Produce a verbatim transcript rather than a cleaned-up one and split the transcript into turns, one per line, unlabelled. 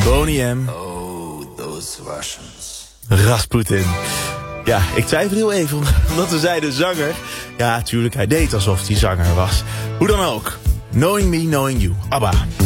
Boney M.
Oh, those Russians.
Rasputin. Ja, ik twijfel heel even, omdat we zeiden zanger. Ja, tuurlijk, hij deed alsof hij zanger was. Hoe dan ook. Knowing Me, Knowing You. ABBA.